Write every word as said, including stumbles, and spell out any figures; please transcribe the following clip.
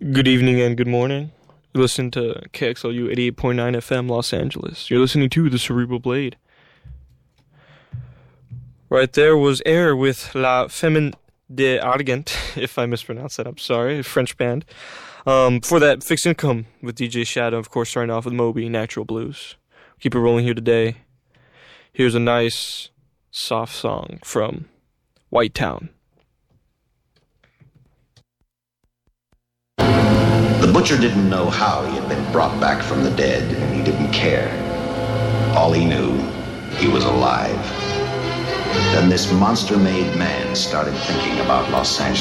Good evening and good morning. You listen to K X L U eighty-eight point nine F M Los Angeles. You're listening to The Cerebral Blade. Right there was Air with La Féminin d'Argent, if I mispronounced that, I'm sorry, a French band. Um, before that, Fixed Income with D J Shadow, of course, starting off with Moby, Natural Blues. Keep it rolling here today. Here's a nice, soft song from White Town. The butcher didn't know how he had been brought back from the dead, and he didn't care. All he knew, he was alive. Then this monster-made man started thinking about Los Angeles.